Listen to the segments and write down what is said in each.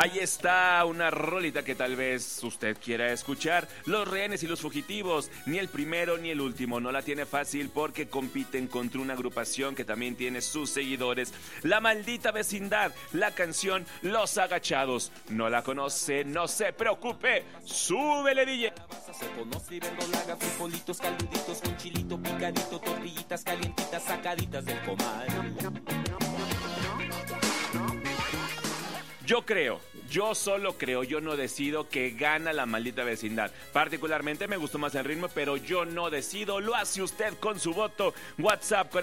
Ahí está una rolita que tal vez usted quiera escuchar. Los Rehenes y los Fugitivos, ni el primero ni el último, no la tiene fácil porque compiten contra una agrupación que también tiene sus seguidores. La Maldita Vecindad, la canción Los Agachados. ¿No la conoce? No se preocupe, súbele, DJ. Se conoce verdolaga, frijolitos caluditos con chilito picadito, tortillitas calientitas sacaditas del comal. Yo solo creo, yo no decido que gana La Maldita Vecindad. Particularmente me gustó más el ritmo, pero yo no decido, lo hace usted con su voto. WhatsApp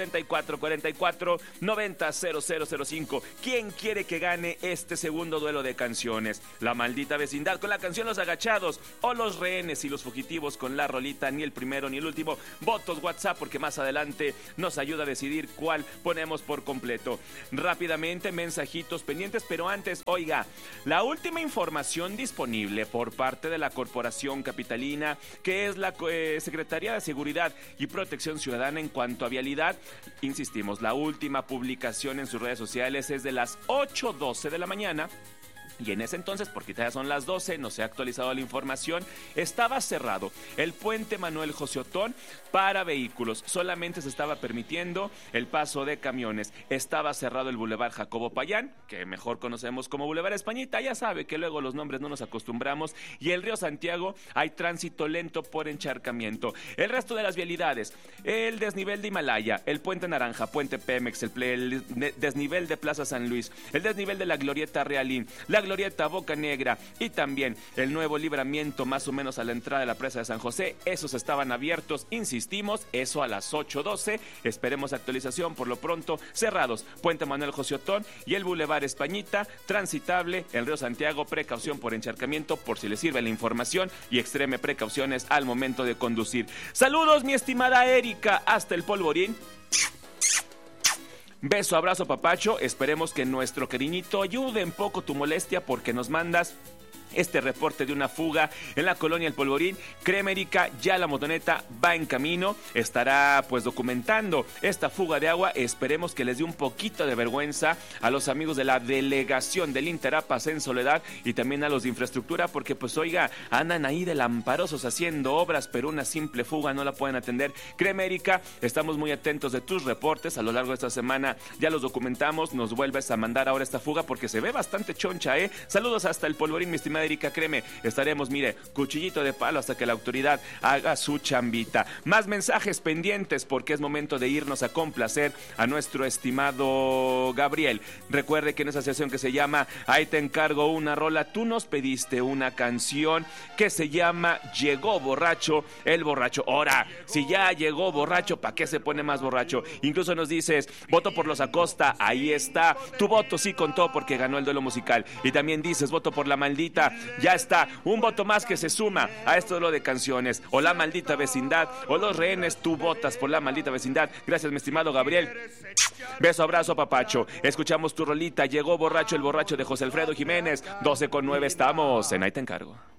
4444-900005. ¿Quién quiere que gane este segundo duelo de canciones? La Maldita Vecindad con la canción Los Agachados o Los Rehenes y los Fugitivos con la rolita Ni el primero ni el último. Votos WhatsApp porque más adelante nos ayuda a decidir cuál ponemos por completo. Rápidamente, mensajitos pendientes, pero antes, oiga, la última información disponible por parte de la Corporación Capitalina, que es la Secretaría de Seguridad y Protección Ciudadana en cuanto a vialidad, insistimos, la última publicación en sus redes sociales es de las 8:12 de la mañana. Y en ese entonces, porque ya son las 12, no se ha actualizado la información, estaba cerrado el puente Manuel José Otón para vehículos. Solamente se estaba permitiendo el paso de camiones. Estaba cerrado el Boulevard Jacobo Payán, que mejor conocemos como Boulevard Españita. Ya sabe que luego los nombres no nos acostumbramos. Y el Río Santiago hay tránsito lento por encharcamiento. El resto de las vialidades, el desnivel de Himalaya, el Puente Naranja, Puente Pemex, el desnivel de Plaza San Luis, el desnivel de la Glorieta Realín, la Glorieta Boca Negra y también el nuevo libramiento más o menos a la entrada de la presa de San José. Esos estaban abiertos, insistimos, eso a las 8:12. Esperemos actualización, por lo pronto cerrados. Puente Manuel José Otón y el Boulevard Españita, transitable. El Río Santiago, precaución por encharcamiento, por si le sirve la información, y extreme precauciones al momento de conducir. Saludos, mi estimada Erika, hasta el Polvorín. Beso, abrazo, papacho. Esperemos que nuestro cariñito ayude un poco tu molestia porque nos mandas este reporte de una fuga en la colonia El Polvorín. Créeme, Erika, ya la motoneta va en camino, estará pues documentando esta fuga de agua. Esperemos que les dé un poquito de vergüenza a los amigos de la delegación del Interapas en Soledad y también a los de infraestructura, porque pues oiga, andan ahí de lamparosos haciendo obras, pero una simple fuga no la pueden atender. Créeme, Erika, estamos muy atentos de tus reportes a lo largo de esta semana, ya los documentamos, nos vuelves a mandar ahora esta fuga porque se ve bastante choncha, Saludos hasta El Polvorín, mi estimada Erika, créeme, estaremos, mire, cuchillito de palo hasta que la autoridad haga su chambita. Más mensajes pendientes porque es momento de irnos a complacer a nuestro estimado Gabriel. Recuerde que en esa sesión que se llama Ahí te encargo una rola, tú nos pediste una canción que se llama Llegó borracho, el borracho. Ahora, si ya llegó borracho, ¿para qué se pone más borracho? Incluso nos dices, voto por los Acosta, ahí está. Tu voto sí contó porque ganó el duelo musical. Y también dices, voto por La Maldita. Ya está, un voto más que se suma a esto de lo de canciones. O La Maldita Vecindad o Los Rehenes, tú votas por La Maldita Vecindad. Gracias, mi estimado Gabriel. Beso, abrazo, papacho. Escuchamos tu rolita, Llegó borracho, el borracho de José Alfredo Jiménez. 12:09 estamos en Ahí te encargo.